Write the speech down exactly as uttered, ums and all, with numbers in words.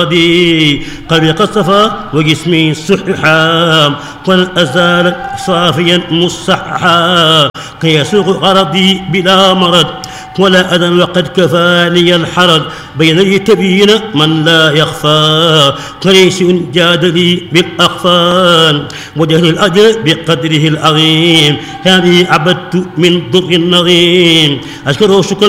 قلبي قد صفى وجسمي صححا قل أزال صافيا مصححا كي يسوق غرضي بلا مرض ولا أذى وقد كفاني الحرج بين يتبين من لا يخفى قريش جاد لي بالأخفان وجهل الأجر بقدره العظيم هذه عبدت من ضر النظيم أشكره شكرا